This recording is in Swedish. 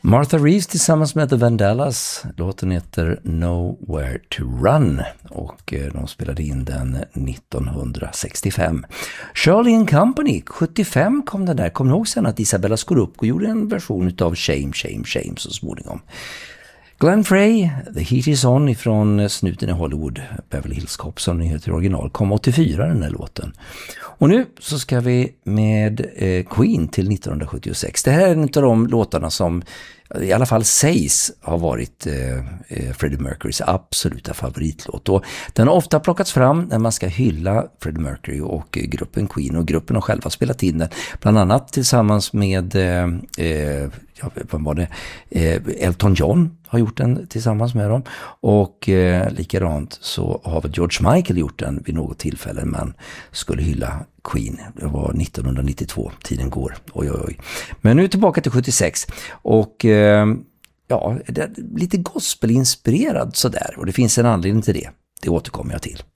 Martha Reeves tillsammans med The Vandellas. Låten heter Nowhere to Run och de spelade in den 1965. Shirley and Company, 75 kom den där. Kom ihåg sen att Isabella Scorupco gjorde en version av Shame, Shame, Shame så småningom. Glenn Frey, The Heat Is On ifrån Snuten i Hollywood, Beverly Hills Cop som den heter i original, kom 84 den här låten. Och nu så ska vi med Queen till 1976. Det här är en av de låtarna som i alla fall sägs ha varit Freddie Mercurys absoluta favoritlåt. Och den har ofta plockats fram när man ska hylla Freddie Mercury och gruppen Queen. Och gruppen har själva spelat in den, bland annat tillsammans med Elton John har gjort den tillsammans med dem. Och likadant så har väl George Michael gjort den vid något tillfälle man skulle hylla Queen. Det var 1992, tiden går. Oj, oj, oj. Men nu tillbaka till 76 och det är lite gospelinspirerad sådär och det finns en anledning till det. Det återkommer jag till.